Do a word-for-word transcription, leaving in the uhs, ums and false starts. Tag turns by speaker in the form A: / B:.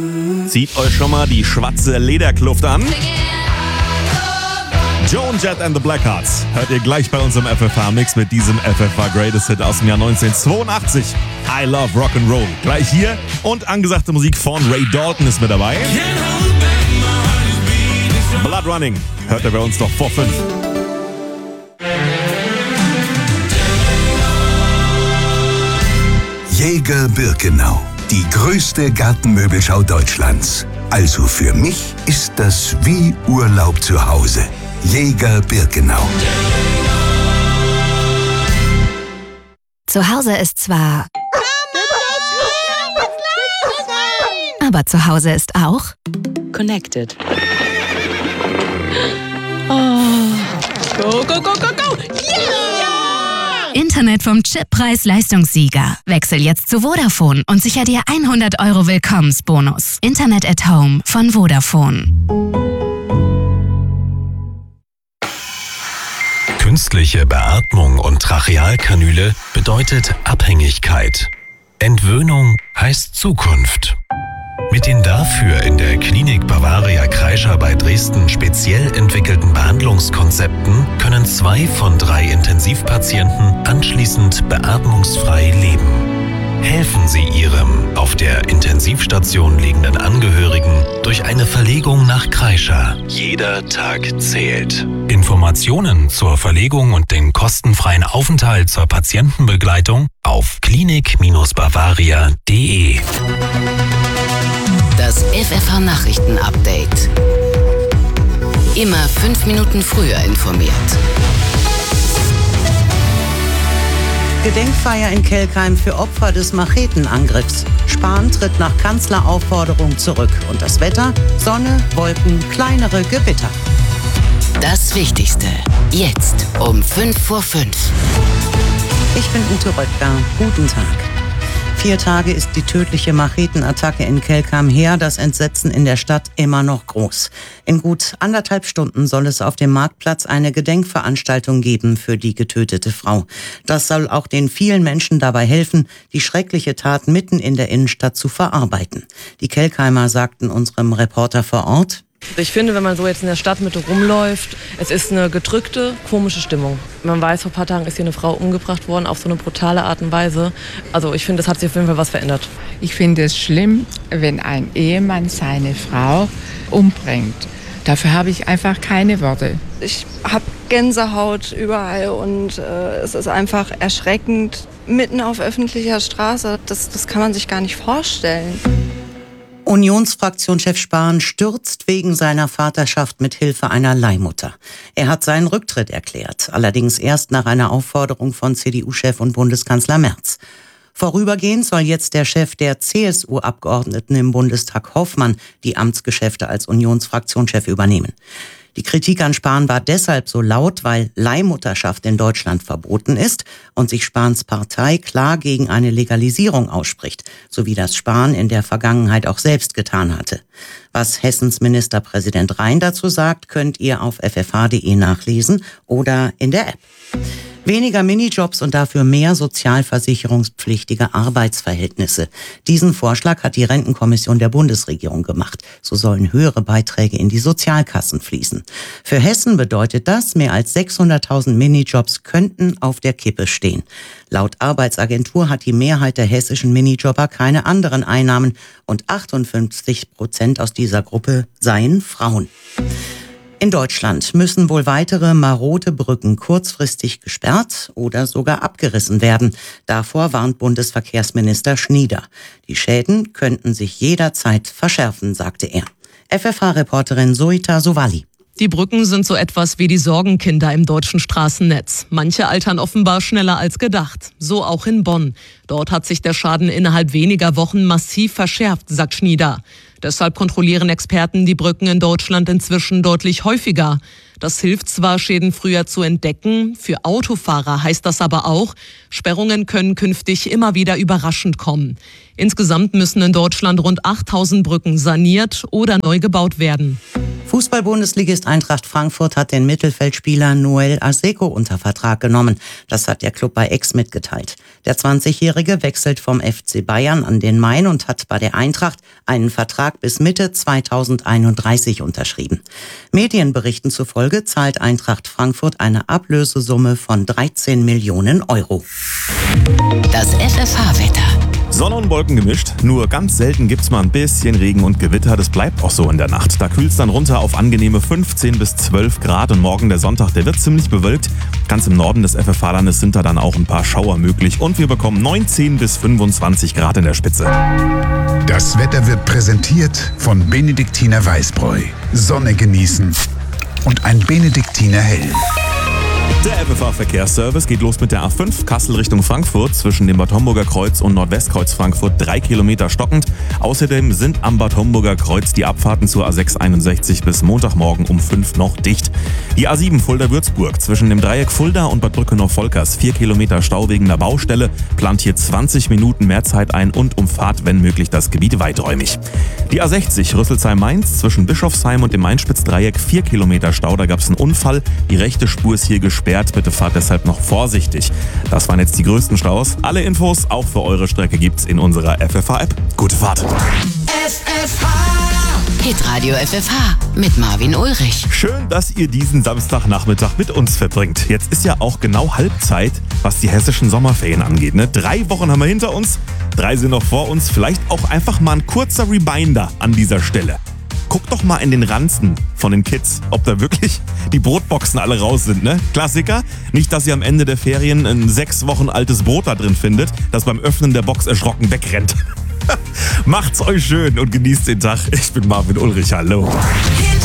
A: Zieht euch schon mal die schwarze Lederkluft an. Joan Jett and the Blackhearts hört ihr gleich bei uns im F F H-Mix mit diesem F F H Greatest Hit aus dem Jahr neunzehnhundertzweiundachtzig. I Love Rock'n'Roll. Gleich hier und angesagte Musik von Ray Dalton ist mit dabei. Blood Running hört ihr bei uns noch vor fünf.
B: Jäger Birkenau, die größte Gartenmöbelschau Deutschlands. Also für mich ist das wie Urlaub zu Hause. Jäger Birkenau.
C: Zu Hause ist zwar... Aber zu Hause ist auch...
D: Connected. Oh. Go, go, go, go, go! Yeah!
C: Internet vom Chip-Preis-Leistungssieger. Wechsel jetzt zu Vodafone und sicher dir hundert Euro Willkommensbonus. Internet at Home von Vodafone.
E: Künstliche Beatmung und Trachealkanüle bedeutet Abhängigkeit. Entwöhnung heißt Zukunft. Mit den dafür in der Klinik Bavaria Kreischer bei Dresden speziell entwickelten Behandlungskonzepten können zwei von drei Intensivpatienten anschließend beatmungsfrei leben. Helfen Sie Ihrem auf der Intensivstation liegenden Angehörigen durch eine Verlegung nach Kreischer. Jeder Tag zählt. Informationen zur Verlegung und den kostenfreien Aufenthalt zur Patientenbegleitung auf klinik Bavaria punkt de.
F: Das F F H-Nachrichten-Update. Immer fünf Minuten früher informiert.
G: Gedenkfeier in Kelkheim für Opfer des Machetenangriffs. Spahn tritt nach Kanzleraufforderung zurück. Und das Wetter? Sonne, Wolken, kleinere Gewitter.
F: Das Wichtigste. Jetzt um fünf vor fünf.
G: Ich bin Ute Röttger. Guten Tag. Vier Tage ist die tödliche Machetenattacke in Kelkheim her, das Entsetzen in der Stadt immer noch groß. In gut anderthalb Stunden soll es auf dem Marktplatz eine Gedenkveranstaltung geben für die getötete Frau. Das soll auch den vielen Menschen dabei helfen, die schreckliche Tat mitten in der Innenstadt zu verarbeiten. Die Kelkheimer sagten unserem Reporter vor Ort:
H: Ich finde, wenn man so jetzt in der Stadtmitte rumläuft, es ist eine gedrückte, komische Stimmung. Man weiß, vor ein paar Tagen ist hier eine Frau umgebracht worden, auf so eine brutale Art und Weise. Also ich finde, es hat sich auf jeden Fall was verändert.
I: Ich finde es schlimm, wenn ein Ehemann seine Frau umbringt. Dafür habe ich einfach keine Worte.
J: Ich habe Gänsehaut überall und äh, es ist einfach erschreckend, mitten auf öffentlicher Straße. Das, das kann man sich gar nicht vorstellen.
G: Unionsfraktionschef Spahn stürzt wegen seiner Vaterschaft mit Hilfe einer Leihmutter. Er hat seinen Rücktritt erklärt, allerdings erst nach einer Aufforderung von C D U-Chef und Bundeskanzler Merz. Vorübergehend soll jetzt der Chef der C S U-Abgeordneten im Bundestag, Hoffmann, die Amtsgeschäfte als Unionsfraktionschef übernehmen. Die Kritik an Spahn war deshalb so laut, weil Leihmutterschaft in Deutschland verboten ist und sich Spahns Partei klar gegen eine Legalisierung ausspricht, so wie das Spahn in der Vergangenheit auch selbst getan hatte. Was Hessens Ministerpräsident Rhein dazu sagt, könnt ihr auf f f h punkt de nachlesen oder in der App. Weniger Minijobs und dafür mehr sozialversicherungspflichtige Arbeitsverhältnisse. Diesen Vorschlag hat die Rentenkommission der Bundesregierung gemacht. So sollen höhere Beiträge in die Sozialkassen fließen. Für Hessen bedeutet das, mehr als sechshunderttausend Minijobs könnten auf der Kippe stehen. Laut Arbeitsagentur hat die Mehrheit der hessischen Minijobber keine anderen Einnahmen und achtundfünfzig Prozent aus dieser Gruppe seien Frauen. In Deutschland müssen wohl weitere marode Brücken kurzfristig gesperrt oder sogar abgerissen werden. Davor warnt Bundesverkehrsminister Schnieder. Die Schäden könnten sich jederzeit verschärfen, sagte er. F F H-Reporterin Soita Sowali.
K: Die Brücken sind so etwas wie die Sorgenkinder im deutschen Straßennetz. Manche altern offenbar schneller als gedacht. So auch in Bonn. Dort hat sich der Schaden innerhalb weniger Wochen massiv verschärft, sagt Schnieder. Deshalb kontrollieren Experten die Brücken in Deutschland inzwischen deutlich häufiger. Das hilft zwar, Schäden früher zu entdecken, für Autofahrer heißt das aber auch, Sperrungen können künftig immer wieder überraschend kommen. Insgesamt müssen in Deutschland rund achttausend Brücken saniert oder neu gebaut werden.
G: Fußball-Bundesligist Eintracht Frankfurt hat den Mittelfeldspieler Noel Aseko unter Vertrag genommen. Das hat der Club bei X mitgeteilt. Der zwanzigjährige wechselt vom F C Bayern an den Main und hat bei der Eintracht einen Vertrag bis Mitte zweitausendeinunddreißig unterschrieben. Medienberichten zufolge zahlt Eintracht Frankfurt eine Ablösesumme von dreizehn Millionen Euro.
F: Das F F H-Wetter.
A: Sonne und Wolken gemischt, nur ganz selten gibt's mal ein bisschen Regen und Gewitter, das bleibt auch so in der Nacht. Da kühlt's dann runter auf angenehme fünfzehn bis zwölf Grad und morgen der Sonntag, der wird ziemlich bewölkt. Ganz im Norden des F F H-Landes sind da dann auch ein paar Schauer möglich und wir bekommen neunzehn bis fünfundzwanzig Grad in der Spitze.
B: Das Wetter wird präsentiert von Benediktiner Weißbräu. Sonne genießen und ein Benediktiner Hell.
A: Der F F H-Verkehrsservice geht los mit der A fünf Kassel Richtung Frankfurt zwischen dem Bad Homburger Kreuz und Nordwestkreuz Frankfurt drei Kilometer stockend. Außerdem sind am Bad Homburger Kreuz die Abfahrten zur A sechs einundsechzig bis Montagmorgen um fünf noch dicht. Die A sieben Fulda-Würzburg zwischen dem Dreieck Fulda und Bad Brückenhof-Volkers vier Kilometer Stau wegen der Baustelle, plant hier zwanzig Minuten mehr Zeit ein und umfahrt, wenn möglich, das Gebiet weiträumig. Die A sechzig Rüsselsheim-Mainz zwischen Bischofsheim und dem Main-Spitz-Dreieck vier Kilometer Stau, da gab es einen Unfall. Die rechte Spur ist hier gesperrt. Bitte fahrt deshalb noch vorsichtig. Das waren jetzt die größten Staus. Alle Infos auch für eure Strecke gibt's in unserer F F H-App. Gute Fahrt!
F: F F H. Hitradio F F H mit Marvin Ulrich.
A: Schön, dass ihr diesen Samstagnachmittag mit uns verbringt. Jetzt ist ja auch genau Halbzeit, was die hessischen Sommerferien angeht. Ne? Drei Wochen haben wir hinter uns, drei sind noch vor uns. Vielleicht auch einfach mal ein kurzer Reminder an dieser Stelle. Guck doch mal in den Ranzen von den Kids, ob da wirklich die Brotboxen alle raus sind, ne? Klassiker. Nicht, dass ihr am Ende der Ferien ein sechs Wochen altes Brot da drin findet, das beim Öffnen der Box erschrocken wegrennt. Macht's euch schön und genießt den Tag. Ich bin Marvin Ulrich, hallo.